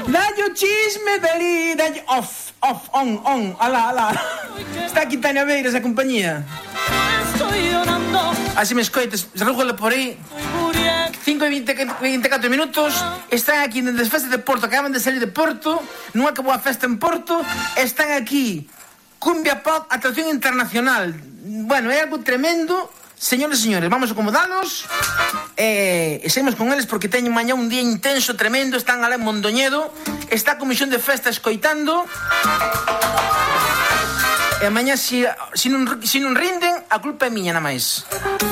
Dalle o chisme dali, dalle off, on, alá. Está aquí Tania Beiras a compañía. Así me escoites, rúgole por aí. 5:24 minutos. Están aquí nas festas de Porto. Acaban de salir de Porto. Non acabou a festa en Porto. Están aquí Cumbia Pop, atracción internacional. Bueno, é algo tremendo. Señores e señores, vamos a acomodalos e seguimos con eles porque teñen mañá un día intenso, tremendo. Están alá en Mondoñedo. Está a comisión de festa escoitando. E mañá, se non rinden, a culpa é miña, nada máis.